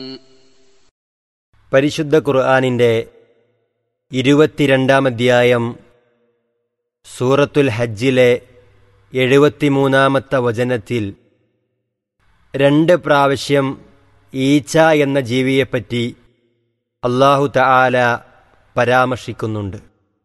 പരിശുദ്ധ ഖുർആനിൻ്റെ 22-ാം അധ്യായം സൂറത്തുൽ ഹജ്ജിലെ 73-ാമത്തെ വചനത്തിൽ 2 പ്രാവശ്യം ഈച്ച എന്ന ജീവിയെപ്പറ്റി അല്ലാഹു തആല പരാമർശിക്കുന്നുണ്ട്.